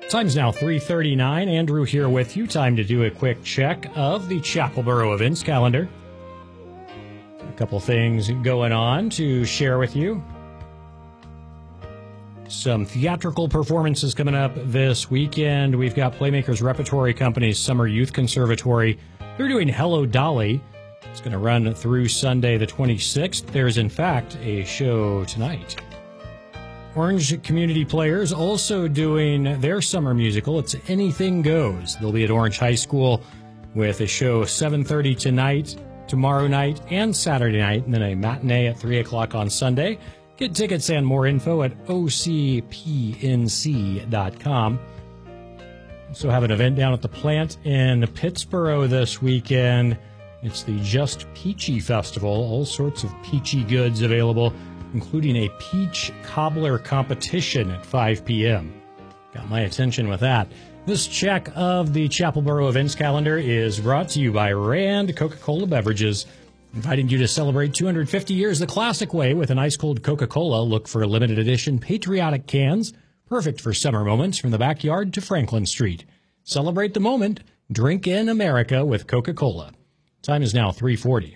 Time's now 3:39. Andrew here with you. Time to do a quick check of the Chapelboro events calendar. A couple things going on to share with you. Some theatrical performances coming up this weekend. We've got Playmakers Repertory Company's Summer Youth Conservatory. They're doing Hello, Dolly. It's going to run through Sunday the 26th. There's, in fact, a show tonight. Orange Community Players also doing their summer musical. It's Anything Goes. They'll be at Orange High School with a show 7:30 tonight, tomorrow night, and Saturday night, and then a matinee at 3 o'clock on Sunday. Get tickets and more info at ocpnc.com. Also have an event down at the plant in Pittsboro this weekend. It's the Just Peachy Festival. All sorts of peachy goods available, including a peach cobbler competition at 5 p.m. Got my attention with that. This check of the Chapelboro events calendar is brought to you by Rand Coca-Cola Beverages, inviting you to celebrate 250 years the classic way with an ice-cold Coca-Cola. Look for limited edition patriotic cans, perfect for summer moments from the backyard to Franklin Street. Celebrate the moment. Drink in America with Coca-Cola. Time is now 3:40.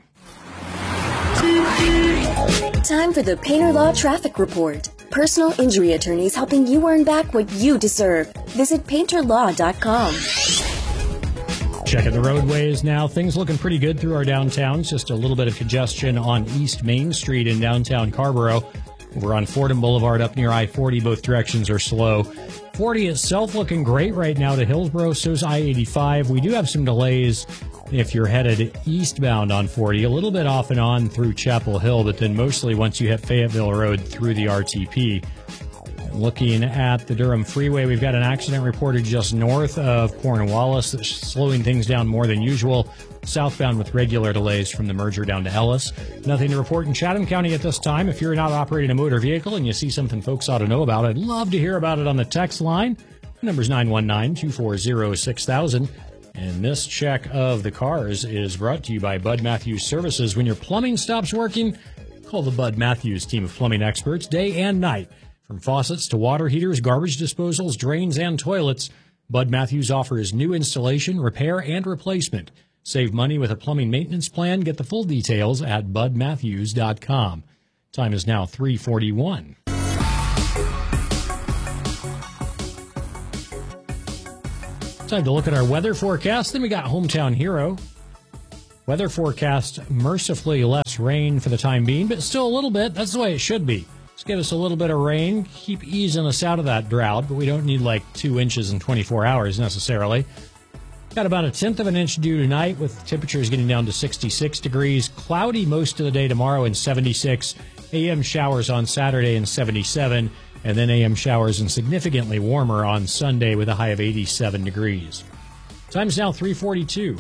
Time for the Painter Law Traffic Report. Personal injury attorneys helping you earn back what you deserve. Visit painterlaw.com. Checking the roadways now. Things looking pretty good through our downtown. Just a little bit of congestion on East Main Street in downtown Carrboro. Over on Fordham Boulevard up near I-40, both directions are slow. 40 itself looking great right now to Hillsborough, so's I-85. We do have some delays if you're headed eastbound on 40, a little bit off and on through Chapel Hill, but then mostly once you hit Fayetteville Road through the RTP. Looking at the Durham Freeway, we've got an accident reported just north of Cornwallis that's slowing things down more than usual. Southbound with regular delays from the merger down to Ellis. Nothing to report in Chatham County at this time. If you're not operating a motor vehicle and you see something folks ought to know about, I'd love to hear about it on the text line. The number's 919-240-6000. And this check of the cars is brought to you by Bud Matthews Services. When your plumbing stops working, call the Bud Matthews team of plumbing experts day and night. From faucets to water heaters, garbage disposals, drains, and toilets, Bud Matthews offers new installation, repair, and replacement. Save money with a plumbing maintenance plan. Get the full details at budmatthews.com. Time is now 3:41. Time to look at our weather forecast. Then we got Hometown Hero. Weather forecast, mercifully less rain for the time being, but still a little bit. That's the way it should be. Just give us a little bit of rain, keep easing us out of that drought, but we don't need like 2 inches in 24 hours necessarily. Got about 1/10 of an inch due tonight with temperatures getting down to 66 degrees. Cloudy most of the day tomorrow and 76. AM showers on Saturday and 77. And then AM showers and significantly warmer on Sunday with a high of 87 degrees. Time's now 3:42.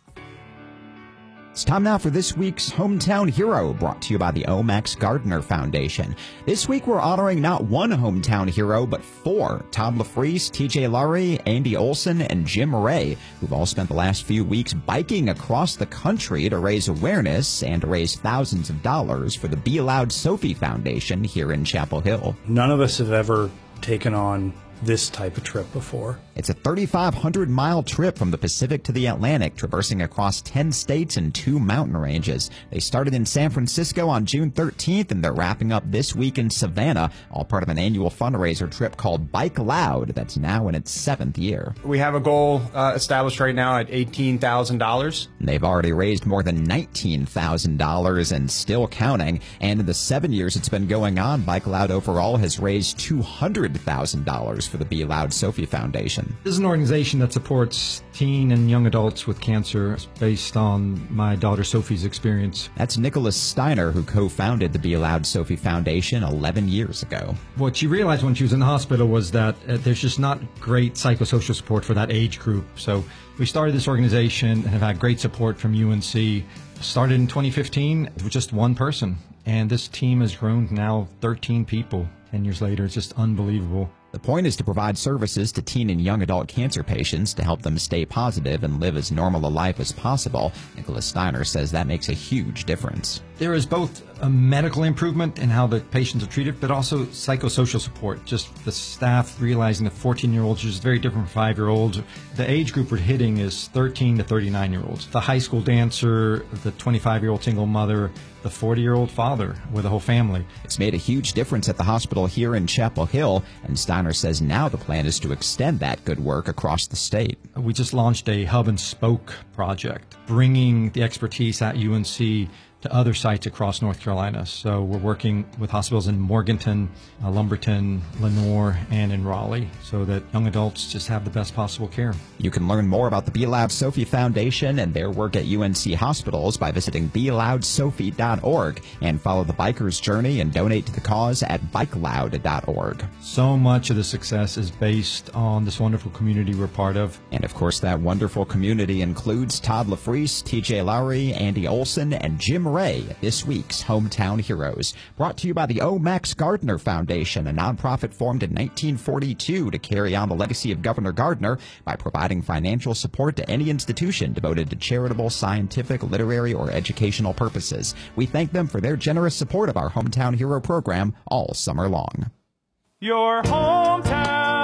It's time now for this week's Hometown Hero, brought to you by the Omax Gardner Foundation. This week we're honoring not one hometown hero, but 4. Tom LaFreeze, TJ Lurie, Andy Olson, and Jim Ray, who've all spent the last few weeks biking across the country to raise awareness and to raise thousands of dollars for the Be Loud Sophie Foundation here in Chapel Hill. None of us have ever taken on this type of trip before. It's a 3,500-mile trip from the Pacific to the Atlantic, traversing across 10 states and 2 mountain ranges. They started in San Francisco on June 13th, and they're wrapping up this week in Savannah, all part of an annual fundraiser trip called Bike Loud that's now in its 7th year. We have a goal established right now at $18,000. They've already raised more than $19,000 and still counting. And in the 7 years it's been going on, Bike Loud overall has raised $200,000 for the Be Loud Sophie Foundation. This is an organization that supports teen and young adults with cancer. It's based on my daughter Sophie's experience. That's Nicholas Steiner, who co-founded the Be Loud Sophie Foundation 11 years ago. What she realized when she was in the hospital was that there's just not great psychosocial support for that age group. So we started this organization and have had great support from UNC. Started in 2015 with just one person, and this team has grown to now 13 people. 10 years later, it's just unbelievable. The point is to provide services to teen and young adult cancer patients to help them stay positive and live as normal a life as possible. Nicholas Steiner says that makes a huge difference. There is both a medical improvement in how the patients are treated, but also psychosocial support. Just the staff realizing that 14-year-olds is very different from 5-year-olds. The age group we're hitting is 13 to 39-year-olds. The high school dancer, the 25-year-old single mother, the 40-year-old father with a whole family. It's made a huge difference at the hospital here in Chapel Hill, and Steiner says now the plan is to extend that good work across the state. We just launched a hub and spoke project, bringing the expertise at UNC to other sites across North Carolina. So we're working with hospitals in Morganton, Lumberton, Lenoir, and in Raleigh so that young adults just have the best possible care. You can learn more about the Be Loud Sophie Foundation and their work at UNC hospitals by visiting BeLoudSophie.org and follow the biker's journey and donate to the cause at BikeLoud.org. So much of the success is based on this wonderful community we're part of. And of course, that wonderful community includes Todd LaFries, TJ Lowry, Andy Olson, and Jim Ray, this week's Hometown Heroes. Brought to you by the O. Max Gardner Foundation, a nonprofit formed in 1942 to carry on the legacy of Governor Gardner by providing financial support to any institution devoted to charitable, scientific, literary, or educational purposes. We thank them for their generous support of our Hometown Hero program all summer long. Your hometown